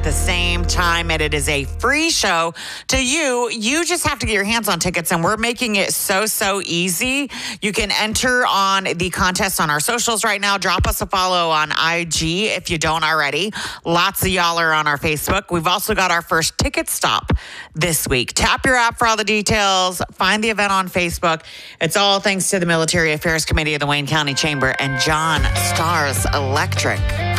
the same time, and it is a free show to you. You just have to get your hands on tickets, and we're making it so easy. You can enter on the contest on our socials right now. Drop us a follow on IG if you don't already. Lots of y'all are on our Facebook. We've also got our first ticket stop this week. Tap your app for all the details. Find the event on Facebook. It's all thanks to the Military Affairs Committee of the Wayne County Chamber and John Stars Electric.